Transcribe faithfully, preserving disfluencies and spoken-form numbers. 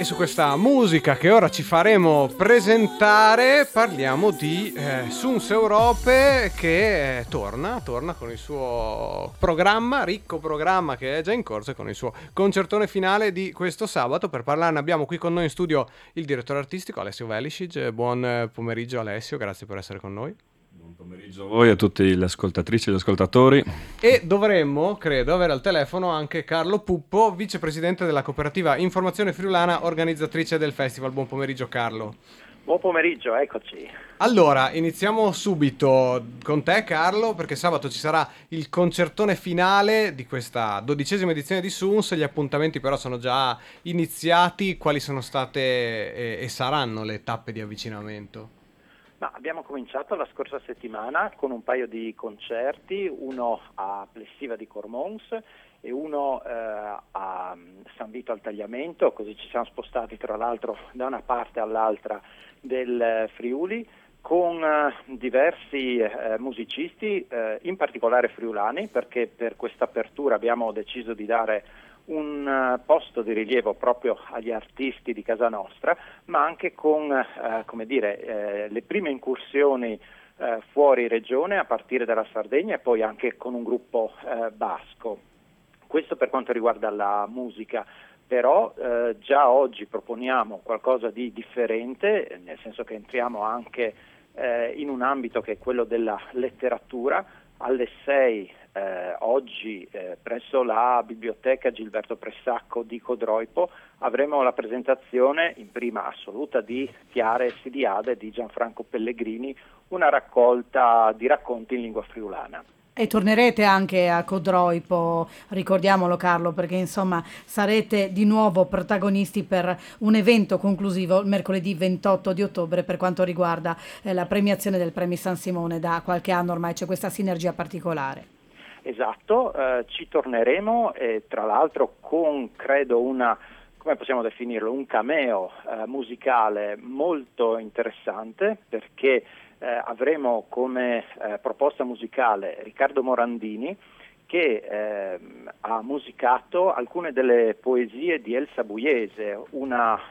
E su questa musica che ora ci faremo presentare parliamo di eh, Suns Europe che eh, torna, torna con il suo programma, ricco programma che è già in corso e con il suo concertone finale di questo sabato. Per parlarne abbiamo qui con noi in studio il direttore artistico Alessio Velicic. Buon pomeriggio Alessio, grazie per essere con noi. Buon pomeriggio a voi e a tutte le ascoltatrici e gli ascoltatori. E dovremmo, credo, avere al telefono anche Carlo Puppo, vicepresidente della cooperativa Informazione Friulana, organizzatrice del festival. Buon pomeriggio Carlo. Buon pomeriggio, eccoci. Allora, iniziamo subito con te Carlo, perché sabato ci sarà il concertone finale di questa dodicesima edizione di Suns. Gli appuntamenti però sono già iniziati. Quali sono state e, e saranno le tappe di avvicinamento? Ma abbiamo cominciato la scorsa settimana con un paio di concerti, uno a Plessiva di Cormons e uno eh, a San Vito al Tagliamento, così ci siamo spostati tra l'altro da una parte all'altra del Friuli, con eh, diversi eh, musicisti, eh, in particolare friulani, perché per questa apertura abbiamo deciso di dare un uh, posto di rilievo proprio agli artisti di casa nostra, ma anche con uh, come dire, eh, le prime incursioni uh, fuori regione a partire dalla Sardegna e poi anche con un gruppo uh, basco. Questo per quanto riguarda la musica, però uh, già oggi proponiamo qualcosa di differente, nel senso che entriamo anche uh, in un ambito che è quello della letteratura. Alle sei eh, oggi eh, presso la biblioteca Gilberto Pressacco di Codroipo avremo la presentazione in prima assoluta di Chiare Sidiade di Gianfranco Pellegrini, una raccolta di racconti in lingua friulana. E tornerete anche a Codroipo, ricordiamolo Carlo, perché insomma sarete di nuovo protagonisti per un evento conclusivo il mercoledì ventotto di ottobre per quanto riguarda eh, la premiazione del Premi San Simone. Da qualche anno ormai c'è questa sinergia particolare. Esatto, eh, ci torneremo e tra l'altro con credo una, come possiamo definirlo, un cameo eh, musicale molto interessante, perché Eh, avremo come eh, proposta musicale Riccardo Morandini, che eh, ha musicato alcune delle poesie di Elsa Buiese, una